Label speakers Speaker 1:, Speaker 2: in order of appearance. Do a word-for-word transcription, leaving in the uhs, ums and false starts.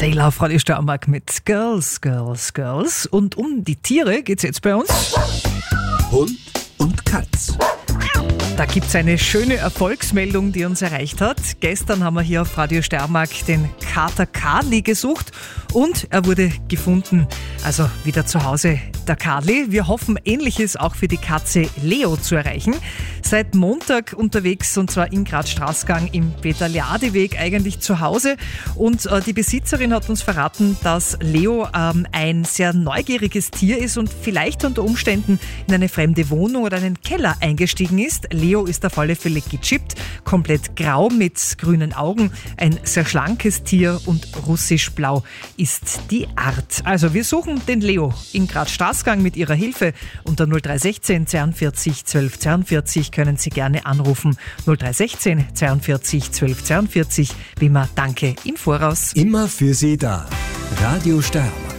Speaker 1: Sailor auf Radio Steiermark mit Girls, Girls, Girls. Und um die Tiere geht's jetzt bei uns.
Speaker 2: Hund und Katz.
Speaker 1: Da gibt es eine schöne Erfolgsmeldung, die uns erreicht hat. Gestern haben wir hier auf Radio Steiermark den Kater Karli gesucht und er wurde gefunden. Also wieder zu Hause, der Karli. Wir hoffen, Ähnliches auch für die Katze Leo zu erreichen. Seit Montag unterwegs und zwar in Graz-Straßgang im Peterliadeweg, eigentlich zu Hause. Und äh, die Besitzerin hat uns verraten, dass Leo ähm, ein sehr neugieriges Tier ist und vielleicht unter Umständen in eine fremde Wohnung oder einen Keller eingestiegen ist. Leo ist auf alle Fälle gechippt, komplett grau mit grünen Augen, ein sehr schlankes Tier und russisch-blau ist die Art. Also wir suchen den Leo in Graz-Straßgang mit Ihrer Hilfe. Unter null drei eins sechs zweiundvierzig zwölf zweiundvierzig können Sie gerne anrufen. null drei eins sechs zweiundvierzig zwölf zweiundvierzig. Wie immer, danke im Voraus.
Speaker 2: Immer für Sie da. Radio Steiermark.